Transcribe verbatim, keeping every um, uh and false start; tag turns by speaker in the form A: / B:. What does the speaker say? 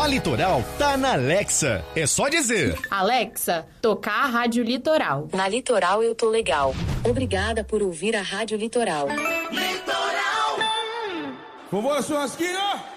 A: A Litoral tá na Alexa. É só dizer:
B: Alexa, tocar a Rádio Litoral.
C: Na Litoral eu tô legal. Obrigada por ouvir a Rádio Litoral.
D: Litoral! Vambora, churrasquinho!